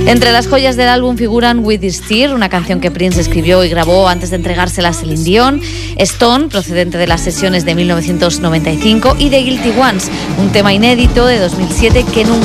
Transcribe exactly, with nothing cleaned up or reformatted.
Entre las joyas del álbum figuran With This Tear, una canción que Prince escribió y grabó antes de entregársela a Celine Dion, Stone, procedente de las sesiones de mil novecientos noventa y cinco, y The Guilty Ones, un tema inédito de dos mil siete que nunca